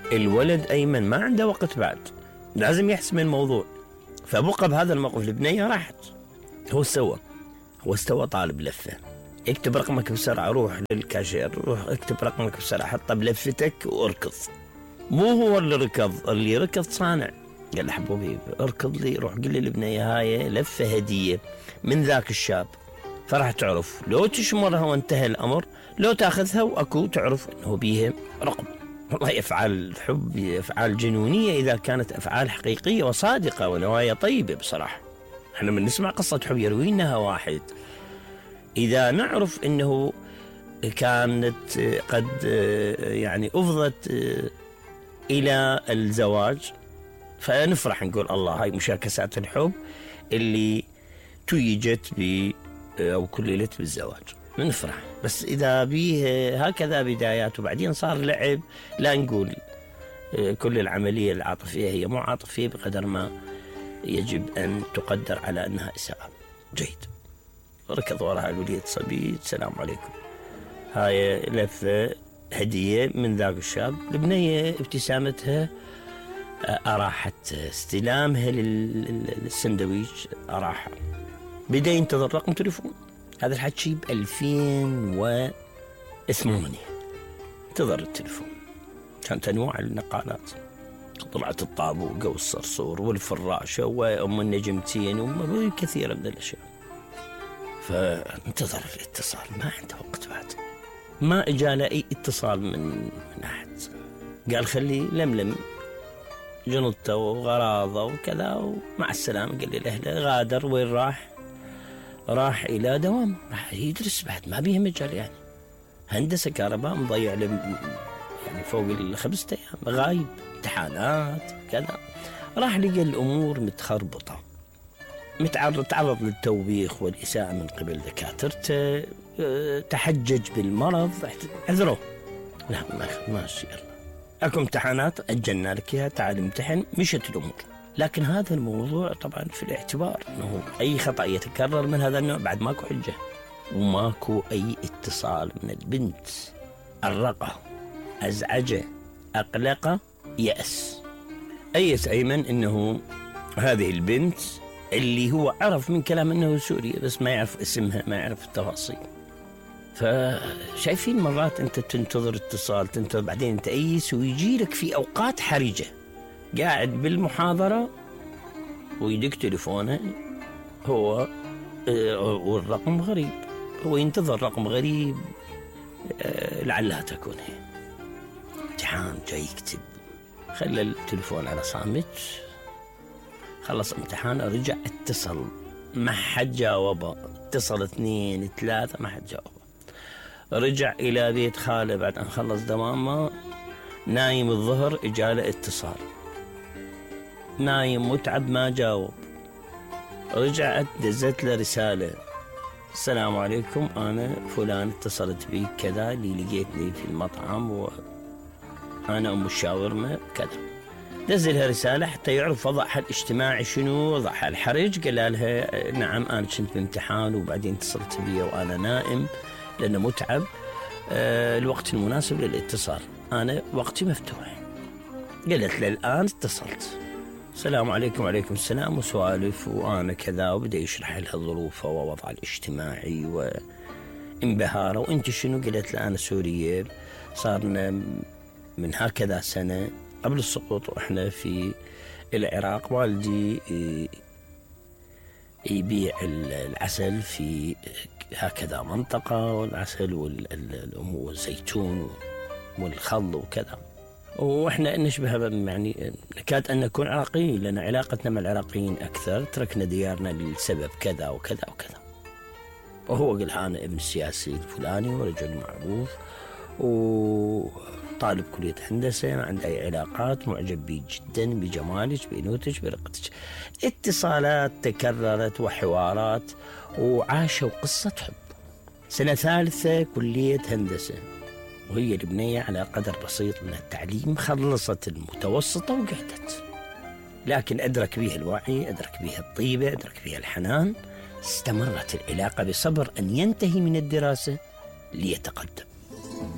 الولد أيمن ما عنده وقت بعد، لازم يحسم الموضوع. فبقى بهذا الموقف البنية راحت. هو استوى طالب لفة، اكتب رقمك بسرعة، روح للكاشير، روح اكتب رقمك بسرعة، حطه بلفتك واركض. مو هو اللي ركض، اللي ركض صانع. قال له حبوبي اركض لي، روح قل لي للبنية هاي لفة هدية من ذاك الشاب. فراح تعرف لو تشمرها وانتهى الأمر، لو تاخذها واكو تعرف انه بيها رقم. والله أفعال الحب أفعال جنونية إذا كانت أفعال حقيقية وصادقة ونوايا طيبة. بصراحة احنا من نسمع قصة حب يروينها واحد، إذا نعرف أنه كانت قد يعني أفضت إلى الزواج، فنفرح نقول الله هاي مشاكسات الحب اللي تويجت أو كللت بالزواج، نفرح. بس إذا بيه هكذا بدايات وبعدين صار لعب، لا نقول كل العملية العاطفية هي مو عاطفية بقدر ما يجب أن تقدر على أنها إساءة. جيد. ركض وراها الوليد صبي، السلام عليكم، هاي لفة هدية من ذاك الشاب. البنية ابتسامتها أراحت، استلامها للسندويش أراحة. بدأ ينتظر رقم تليفون. هذا الحكي ب2008. انتظر التليفون، كانت أنواع النقالات، طلعت الطابوقة والصرصور والفراشة وأم النجمتين وكثيرة من الأشياء. فانتظر الاتصال، ما عنده وقت بعد، ما إجاله أي اتصال من أحد. قال خلي لملم جنطته وغراضه وكذا ومع السلامة. قال لي لأهله غادر. وين راح إلى دوام، راح يدرس بعد، ما بيه مجال يعني. هندسة كهرباء، مضيع له يعني فوق 5 أيام، غايب، امتحانات كذا. راح لقى الأمور متخربطة، تعرض للتوبيخ والإساءة من قبل دكاترته، تحجج بالمرض، عذروه. لا ماشي، يلا أكو امتحانات أجلنا لك إياها، تعال امتحن. مشت الأمور. لكن هذا الموضوع طبعا في الاعتبار أنه أي خطأ يتكرر من هذا النوع بعد ماكو حجة وماكو أي اتصال من البنت. أرقه، أزعجه، أقلقه، يأس. أيس أيمن أنه هذه البنت اللي هو عرف من كلام أنه سورية بس ما يعرف اسمها، ما يعرف التفاصيل. فشايفين مرات أنت تنتظر اتصال، تنتظر، بعدين تأيس ويجي لك في أوقات حرجة، قاعد بالمحاضرة ويدق تليفونه هو والرقم غريب، هو ينتظر رقم غريب لعلها تكون هي. امتحان جاي يكتب، خلى التليفون على صامت، خلص امتحانه، رجع اتصل، ما حد جاوبه، اتصل 2 3 ما حد جاوبه. رجع إلى بيت خاله بعد أن خلص دوامه، نايم الظهر، إجاله اتصال، نايم متعب ما جاوب. رجعت دزت له رسالة، السلام عليكم، أنا فلان اتصلت بي كذا، اللي لقيتني في المطعم وأنا أم الشاورما كذا. دزلها رسالة حتى يعرف وضعها الاجتماعي شنو، وضعها الحرج. قال لها نعم أنا كنت بامتحان وبعدين اتصلت بي وأنا نائم لأنه متعب، الوقت المناسب للاتصال، أنا وقتي مفتوح. قالت له الآن اتصلت، السلام عليكم. وعليكم السلام، وسوالف وأنا كذا، وبدأ يشرح لها ظروفه ووضعه الاجتماعي وانبهاره. وأنت شنو؟ قالت له أنا سورية، صارنا من هكذا سنة قبل السقوط وإحنا في العراق. والدي يبيع العسل في هكذا منطقة، والعسل والزيتون والخل وكذا، وإحنا نشبه يعني نكاد أن نكون عراقيين، لأن علاقتنا مع العراقيين أكثر. تركنا ديارنا للسبب كذا وكذا وكذا. وهو قال أنا ابن السياسي الفلاني ورجل معروف وطالب كلية هندسة، ما عنده أي علاقات، معجب بي جدا، بجمالك، بإنوتك، برقتك. اتصالات تكررت وحوارات، وعاشوا قصة حب. سنة 3 كلية هندسة، وهي البنية على قدر بسيط من التعليم، خلصت المتوسطة وقعدت. لكن أدرك بها الوعي، أدرك بها الطيبة، أدرك بها الحنان. استمرت العلاقة بصبر أن ينتهي من الدراسة ليتقدم.